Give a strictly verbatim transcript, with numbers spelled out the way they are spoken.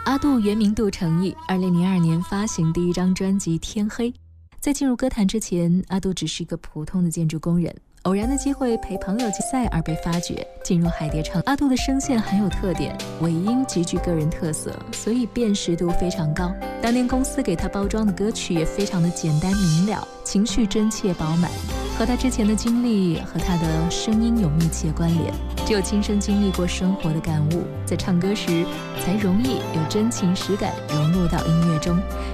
阿杜原名杜成义，二零零二年发行第一张专辑《天黑》。在进入歌坛之前，阿杜只是一个普通的建筑工人，偶然的机会陪朋友竞赛而被发掘，进入海蝶唱。阿杜的声线很有特点，尾音极具个人特色，所以辨识度非常高。当年公司给他包装的歌曲也非常的简单明了，情绪真切饱满，和他之前的经历和他的声音有密切关联。只有亲身经历过生活的感悟，在唱歌时才容易有真情实感融入到音乐中。